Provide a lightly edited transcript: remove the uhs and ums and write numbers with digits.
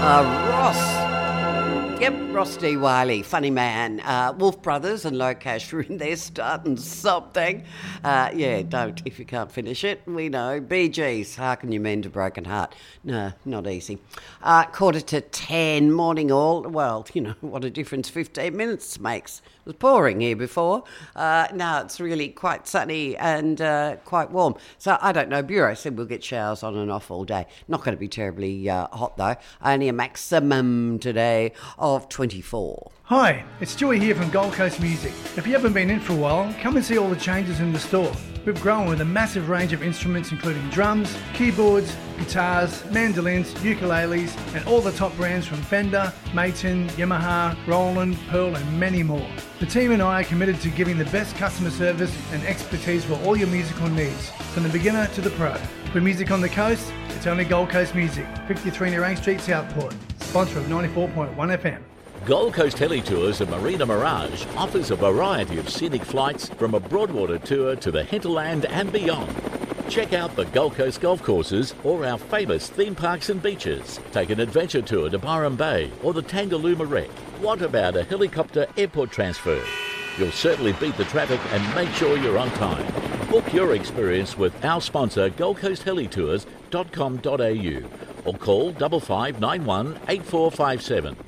Ross. Yep, Ross D. Wiley, funny man. Wolf Brothers and Locash were in there starting something. Yeah, don't if you can't finish it. We know. Bee Gees, Harken You Men to Broken Heart. No, not easy. 9:45, morning all. Well, you know, what a difference 15 minutes makes. It was pouring here before. Now it's really quite sunny and quite warm. So I don't know. Bureau said we'll get showers on and off all day. Not going to be terribly hot though. Only a maximum today of 24. Hi, it's Joey here from Gold Coast Music. If you haven't been in for a while, come and see all the changes in the store. We've grown with a massive range of instruments including drums, keyboards, guitars, mandolins, ukuleles, and all the top brands from Fender, Maton, Yamaha, Roland, Pearl, and many more. The team and I are committed to giving the best customer service and expertise for all your musical needs, from the beginner to the pro. For music on the coast, it's only Gold Coast Music, 53 Nerang Street, Southport, sponsor of 94.1 FM. Gold Coast Heli Tours and Marina Mirage offers a variety of scenic flights from a Broadwater tour to the hinterland and beyond. Check out the Gold Coast golf courses or our famous theme parks and beaches. Take an adventure tour to Byron Bay or the Tangalooma Wreck. What about a helicopter airport transfer? You'll certainly beat the traffic and make sure you're on time. Book your experience with our sponsor goldcoasthelitours.com.au or call 5591 8457.